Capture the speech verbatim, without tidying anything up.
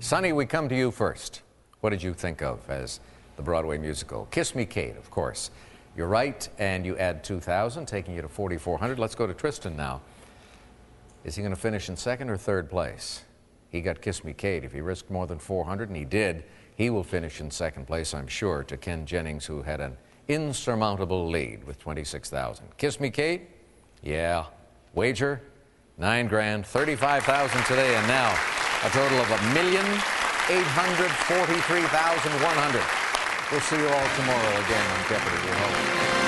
Sonny, we come to you first. What did you think of as the Broadway musical? Kiss Me, Kate, of course. You're right, and you add two thousand, taking you to forty-four hundred. Let's go to Tristan now. Is he going to finish in second or third place? He got Kiss Me, Kate. If he risked more than four hundred, and he did, he will finish in second place, I'm sure, to Ken Jennings, who had an insurmountable lead with twenty-six thousand. Kiss Me, Kate? Yeah. Wager? Nine grand, thirty-five thousand today, and now a total of a million eight hundred forty-three thousand one hundred. We'll see you all tomorrow again on Jeopardy!